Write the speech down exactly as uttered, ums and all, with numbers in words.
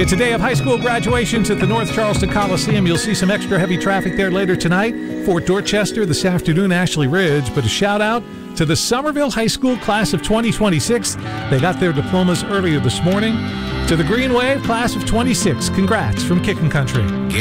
It's a day of high school graduations at the North Charleston Coliseum. You'll see some extra heavy traffic there later tonight. Fort Dorchester this afternoon, Ashley Ridge. But a shout out to the Somerville High School class of twenty twenty-six. They got their diplomas earlier this morning. To the Green Wave class of twenty-six, congrats from Kickin' Country.